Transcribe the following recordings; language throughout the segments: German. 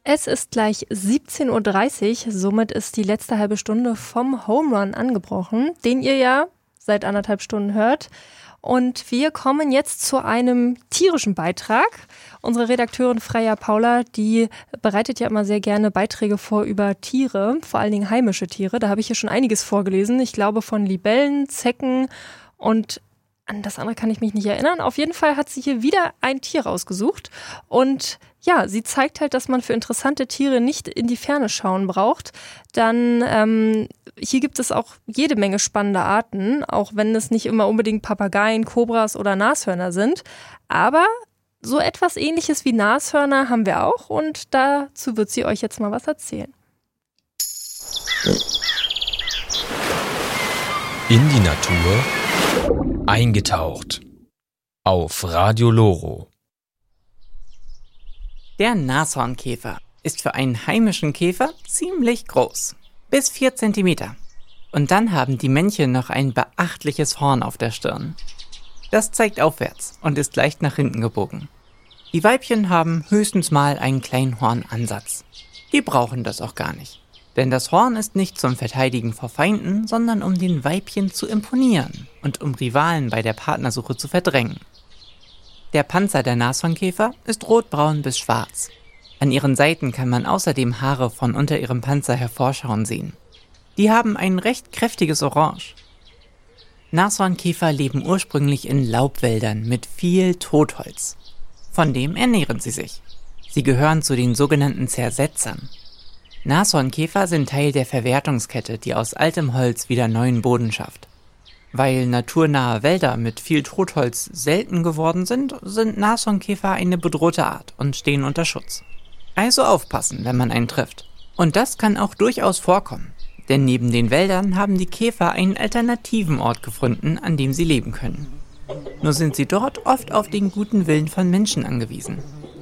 Es ist gleich 17:30 Uhr, somit ist die letzte halbe Stunde vom Home Run angebrochen, den ihr ja seit 1,5 Stunden hört. Und wir kommen jetzt zu einem tierischen Beitrag. Unsere Redakteurin Freya Paula, die bereitet ja immer sehr gerne Beiträge vor über Tiere, vor allen Dingen heimische Tiere. Da habe ich hier schon einiges vorgelesen. Ich glaube von Libellen, Zecken und an das andere kann ich mich nicht erinnern. Auf jeden Fall hat sie hier wieder ein Tier rausgesucht. Und ja, sie zeigt halt, dass man für interessante Tiere nicht in die Ferne schauen braucht. Dann hier gibt es auch jede Menge spannende Arten, auch wenn es nicht immer unbedingt Papageien, Kobras oder Nashörner sind. Aber so etwas Ähnliches wie Nashörner haben wir auch und dazu wird sie euch jetzt mal was erzählen. In die Natur eingetaucht. Auf Radio Loro. Der Nashornkäfer ist für einen heimischen Käfer ziemlich groß. Bis 4 Zentimeter. Und dann haben die Männchen noch ein beachtliches Horn auf der Stirn. Das zeigt aufwärts und ist leicht nach hinten gebogen. Die Weibchen haben höchstens mal einen kleinen Hornansatz. Die brauchen das auch gar nicht. Denn das Horn ist nicht zum Verteidigen vor Feinden, sondern um den Weibchen zu imponieren und um Rivalen bei der Partnersuche zu verdrängen. Der Panzer der Nashornkäfer ist rotbraun bis schwarz. An ihren Seiten kann man außerdem Haare von unter ihrem Panzer hervorschauen sehen. Die haben ein recht kräftiges Orange. Nashornkäfer leben ursprünglich in Laubwäldern mit viel Totholz. Von dem ernähren sie sich. Sie gehören zu den sogenannten Zersetzern. Nashornkäfer sind Teil der Verwertungskette, die aus altem Holz wieder neuen Boden schafft. Weil naturnahe Wälder mit viel Totholz selten geworden sind, sind Nashornkäfer eine bedrohte Art und stehen unter Schutz. Also aufpassen, wenn man einen trifft. Und das kann auch durchaus vorkommen, denn neben den Wäldern haben die Käfer einen alternativen Ort gefunden, an dem sie leben können. Nur sind sie dort oft auf den guten Willen von Menschen angewiesen.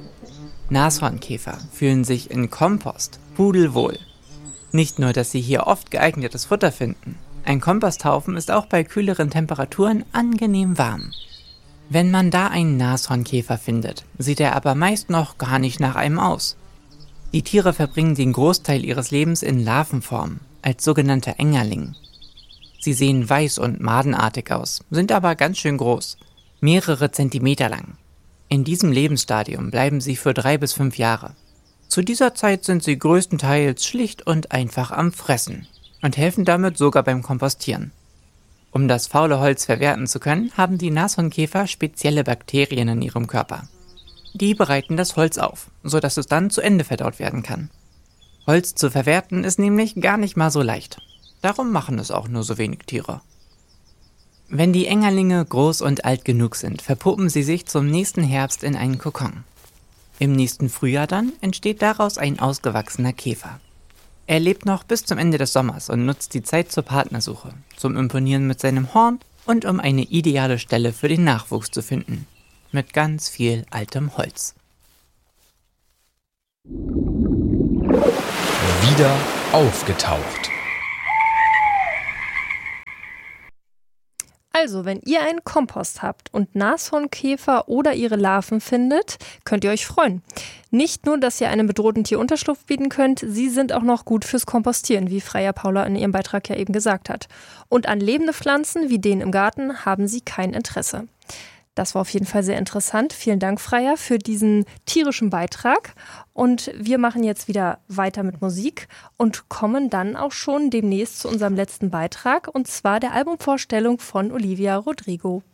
Nashornkäfer fühlen sich in Kompost pudelwohl. Nicht nur, dass sie hier oft geeignetes Futter finden. Ein Komposthaufen ist auch bei kühleren Temperaturen angenehm warm. Wenn man da einen Nashornkäfer findet, sieht er aber meist noch gar nicht nach einem aus. Die Tiere verbringen den Großteil ihres Lebens in Larvenform, als sogenannte Engerling. Sie sehen weiß und madenartig aus, sind aber ganz schön groß, mehrere Zentimeter lang. In diesem Lebensstadium bleiben sie für 3 bis 5 Jahre. Zu dieser Zeit sind sie größtenteils schlicht und einfach am Fressen und helfen damit sogar beim Kompostieren. Um das faule Holz verwerten zu können, haben die Nashornkäfer spezielle Bakterien in ihrem Körper. Die bereiten das Holz auf, sodass es dann zu Ende verdaut werden kann. Holz zu verwerten ist nämlich gar nicht mal so leicht. Darum machen es auch nur so wenig Tiere. Wenn die Engerlinge groß und alt genug sind, verpuppen sie sich zum nächsten Herbst in einen Kokon. Im nächsten Frühjahr dann entsteht daraus ein ausgewachsener Käfer. Er lebt noch bis zum Ende des Sommers und nutzt die Zeit zur Partnersuche, zum Imponieren mit seinem Horn und um eine ideale Stelle für den Nachwuchs zu finden. Mit ganz viel altem Holz. Wieder aufgetaucht. Also, wenn ihr einen Kompost habt und Nashornkäfer oder ihre Larven findet, könnt ihr euch freuen. Nicht nur, dass ihr einem bedrohten Tier Unterschlupf bieten könnt, sie sind auch noch gut fürs Kompostieren, wie Freya Paula in ihrem Beitrag ja eben gesagt hat. Und an lebende Pflanzen wie denen im Garten haben sie kein Interesse. Das war auf jeden Fall sehr interessant. Vielen Dank, Freya, für diesen tierischen Beitrag. Und wir machen jetzt wieder weiter mit Musik und kommen dann auch schon demnächst zu unserem letzten Beitrag, und zwar der Albumvorstellung von Olivia Rodrigo.